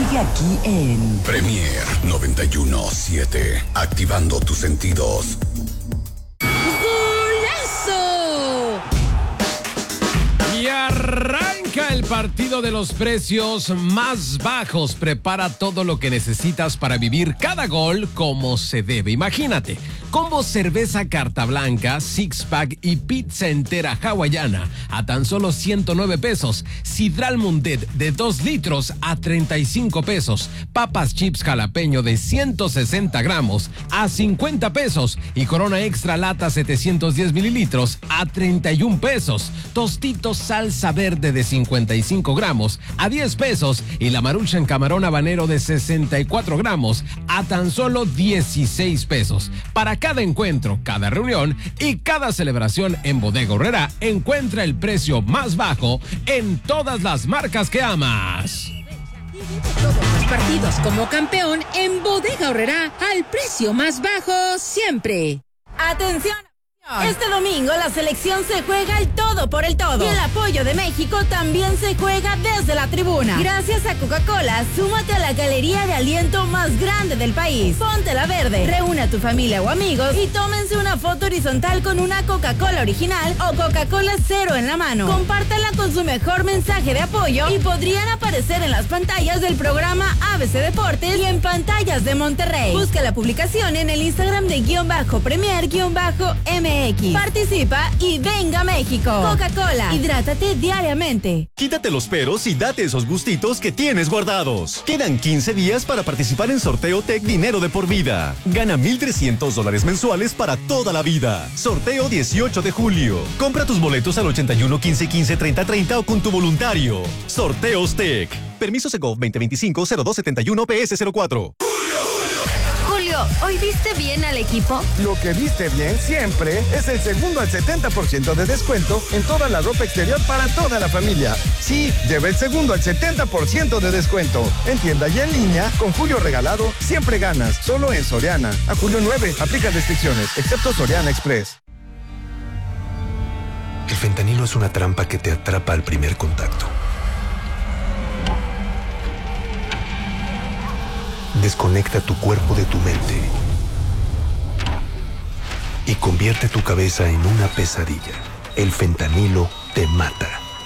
Sigue aquí en Premier 91.7, activando tus sentidos. Y arranca el partido de los precios más bajos. Prepara todo lo que necesitas para vivir cada gol como se debe. Imagínate, combo cerveza Carta Blanca, six pack y pizza entera hawaiana a tan solo 109 pesos. Sidral Mundet de 2 litros a 35 pesos. Papas chips jalapeño de 160 gramos a 50 pesos. Y Corona Extra lata 710 mililitros a 31 pesos. Tostitos salsa verde de 55 gramos a 10 pesos. Y la Maruchan camarón habanero de 64 gramos a tan solo 16 pesos. Para cada encuentro, cada reunión y cada celebración en Bodega Aurrerá, encuentra el precio más bajo en todas las marcas que amas. Todos los partidos como campeón en Bodega Aurrerá al precio más bajo siempre. ¡Atención! Este domingo la selección se juega el todo por el todo. Y el apoyo de México también se juega desde la tribuna. Gracias a Coca-Cola, súmate a la galería de aliento más grande del país. Ponte la verde, reúne a tu familia o amigos y tómense una foto horizontal con una Coca-Cola original o Coca-Cola Cero en la mano. Compártela con su mejor mensaje de apoyo y podrían aparecer en las pantallas del programa ABC Deportes y en pantallas de Monterrey. Busca la publicación en el Instagram de _Premier_MX. Participa y venga México. Coca-Cola, hidrátate diariamente. Quítate los peros y date esos gustitos que tienes guardados. Quedan 15 días para participar en Sorteo Tech Dinero de por vida. Gana $1,300 mensuales para toda la vida. Sorteo 18 de julio. Compra tus boletos al 81 15 15 30 30 o con tu voluntario. Sorteos Tech. Permiso Segov 2025-0271 PS04. Julio, ¿hoy viste bien al equipo? Lo que viste bien siempre es el segundo al 70% de descuento en toda la ropa exterior para toda la familia. Sí, lleva el segundo al 70% de descuento. En tienda y en línea, con Julio regalado, siempre ganas. Solo en Soriana. A julio 9, aplica restricciones, excepto Soriana Express. El fentanilo es una trampa que te atrapa al primer contacto. Desconecta tu cuerpo de tu mente y convierte tu cabeza en una pesadilla. El fentanilo te mata.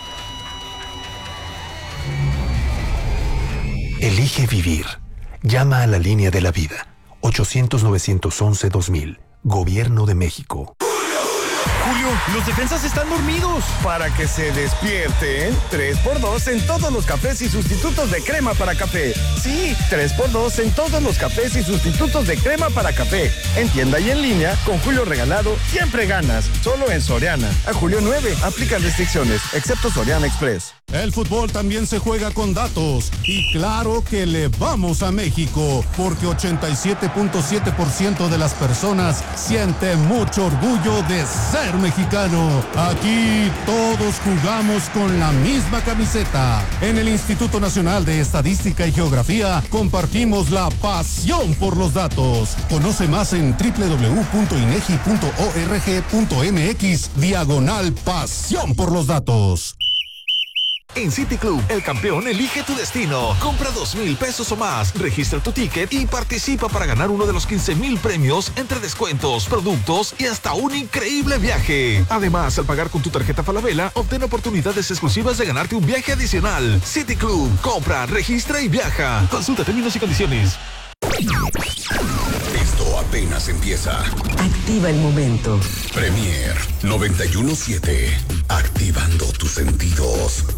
Elige vivir. Llama a la línea de la vida. 800-911-2000. Gobierno de México. Julio, los defensas están dormidos. Para que se despierten, 3x2 en todos los cafés y sustitutos de crema para café. Sí, 3x2 en todos los cafés y sustitutos de crema para café. En tienda y en línea, con Julio regalado, siempre ganas. Solo en Soriana. A julio 9, aplican restricciones, excepto Soriana Express. El fútbol también se juega con datos. Y claro que le vamos a México, porque 87.7% de las personas siente mucho orgullo de ser mexicano. Aquí todos jugamos con la misma camiseta. En el Instituto Nacional de Estadística y Geografía compartimos la pasión por los datos. Conoce más en www.inegi.org.mx/pasión por los datos. En City Club, el campeón elige tu destino. Compra 2,000 pesos o más, registra tu ticket y participa para ganar uno de los 15,000 premios entre descuentos, productos y hasta un increíble viaje. Además, al pagar con tu tarjeta Falabella, obtén oportunidades exclusivas de ganarte un viaje adicional. City Club, compra, registra y viaja. Consulta términos y condiciones. Esto apenas empieza. Activa el momento. Premier 91.7, activando tus sentidos.